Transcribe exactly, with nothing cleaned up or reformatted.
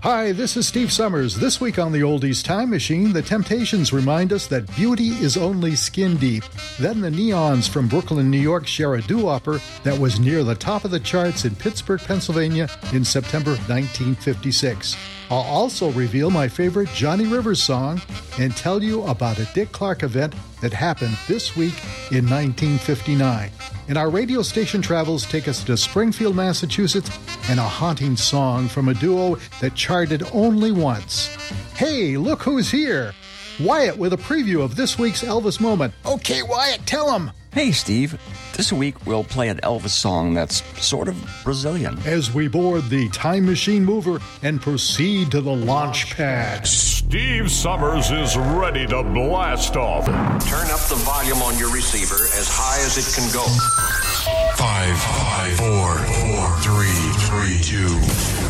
Hi, this is Steve Summers. This week on the Oldies Time Machine, the Temptations remind us that beauty is only skin deep. Then the Neons from Brooklyn, New York share a doo-wopper that was near the top of the charts in Pittsburgh, Pennsylvania in September nineteen fifty-six. I'll also reveal my favorite Johnny Rivers song and tell you about a Dick Clark event that happened this week in nineteen fifty-nine. And our radio station travels take us to Springfield, Massachusetts, and a haunting song from a duo that charted only once. Hey, look who's here! Wyatt with a preview of this week's Elvis moment. Okay, Wyatt, tell him! Hey, Steve. This week we'll play an Elvis song that's sort of Brazilian. As we board the Time Machine Mover and proceed to the launch pad. Steve Summers is ready to blast off. Turn up the volume on your receiver as high as it can go. Five, five, four, four, three, three, two,